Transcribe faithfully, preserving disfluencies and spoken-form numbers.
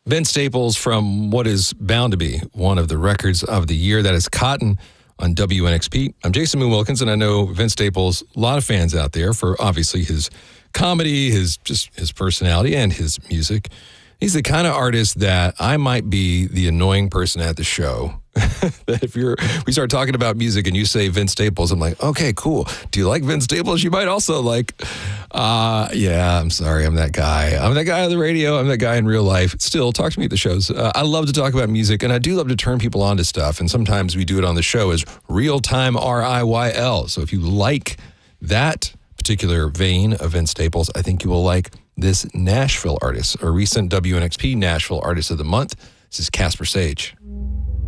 Vince Staples from what is bound to be one of the records of the year. That is Cotton on W N X P. I'm Jason Moon Wilkins, and I know Vince Staples, a lot of fans out there for obviously his comedy, his just his personality, and his music. He's the kind of artist that I might be the annoying person at the show. That if you're, we start talking about music and you say Vince Staples, I'm like, okay, cool. Do you like Vince Staples? You might also like, uh, yeah, I'm sorry. I'm that guy. I'm that guy on the radio. I'm that guy in real life. Still, talk to me at the shows. Uh, I love to talk about music, and I do love to turn people on to stuff. And sometimes we do it on the show as real-time R I Y L. So if you like that particular vein of Vince Staples, I think you will like this Nashville artist, a recent W N X P Nashville Artist of the Month. This is Casper Sage.